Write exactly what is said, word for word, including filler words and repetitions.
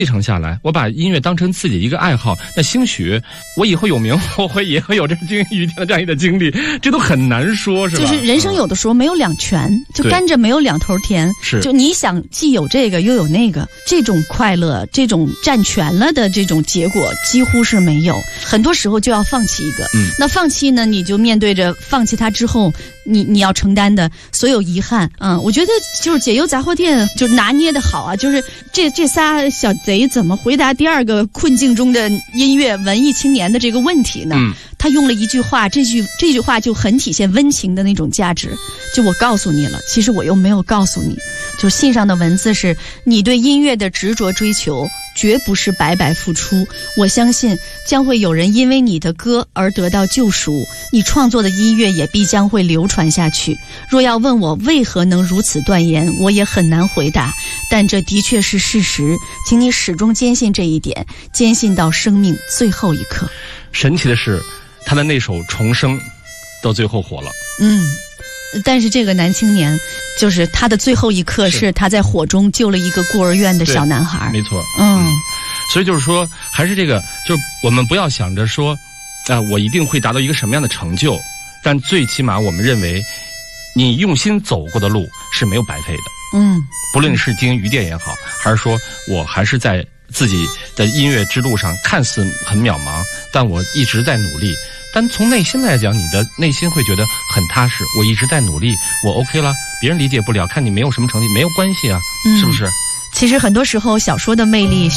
继承下来，我把音乐当成自己一个爱好，那兴许我以后有名，我会也会有这经于天的这样一个经历，这都很难说，是吧？ 就是人生有的时候没有两全，嗯、就甘蔗没有两头甜。 是， 就你想既有这个又有那个，这种快乐，这种占全了的这种结果几乎是没有。很多时候就要放弃一个，嗯，那放弃呢，你就面对着放弃它之后，你你要承担的所有遗憾。嗯，我觉得就是解忧杂货店就拿捏的好啊，就是这这仨小贼怎么回答第二个困境中的音乐文艺青年的这个问题呢？嗯，他用了一句话，这句这句话就很体现温情的那种价值。就我告诉你了，其实我又没有告诉你。就信上的文字是你对音乐的执着追求绝不是白白付出，我相信将会有人因为你的歌而得到救赎，你创作的音乐也必将会流传下去。若要问我为何能如此断言，我也很难回答，但这的确是事实，请你始终坚信这一点，坚信到生命最后一刻。 神奇的是他的那首《重生》到最后火了。 嗯，但是这个男青年就是他的最后一刻是他在火中救了一个孤儿院的小男孩。 没错。 嗯， 嗯，所以就是说还是这个，就是我们不要想着说啊、呃，我一定会达到一个什么样的成就，但最起码我们认为你用心走过的路是没有白费的。 嗯， 不论是经营鱼店也好，还是说我还是在自己的音乐之路上看似很渺茫，但我一直在努力。但从内心来讲，你的内心会觉得很踏实，我一直在努力，我 OK 了，别人理解不了，看你没有什么成绩没有关系啊，嗯、是不是？ 其实很多时候小说的魅力